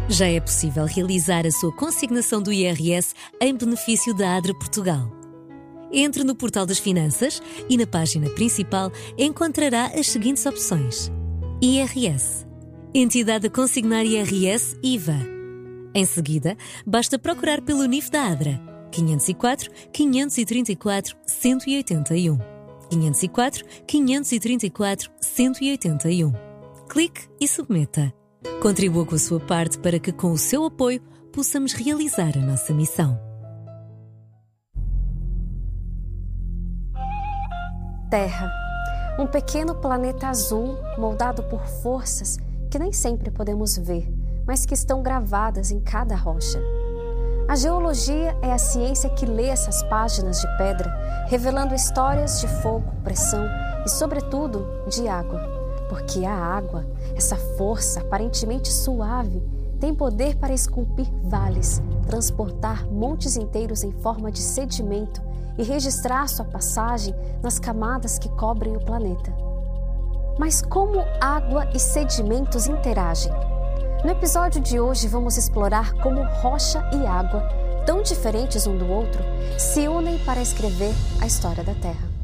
Já é possível realizar a sua consignação do IRS em benefício da ADRA Portugal. Entre no portal das Finanças e na página principal encontrará as seguintes opções: IRS, Entidade a consignar IRS IVA. Em seguida, basta procurar pelo NIF da ADRA 504 534 181. 504 534 181. Clique e submeta. Contribua com a sua parte para que, com o seu apoio, possamos realizar a nossa missão. Terra, um pequeno planeta azul moldado por forças que nem sempre podemos ver, mas que estão gravadas em cada rocha. A geologia é a ciência que lê essas páginas de pedra, revelando histórias de fogo, pressão e, sobretudo, de água. Porque a água, essa força aparentemente suave, tem poder para esculpir vales, transportar montes inteiros em forma de sedimento e registrar sua passagem nas camadas que cobrem o planeta. Mas como água e sedimentos interagem? No episódio de hoje vamos explorar como rocha e água, tão diferentes um do outro, se unem para escrever a história da Terra.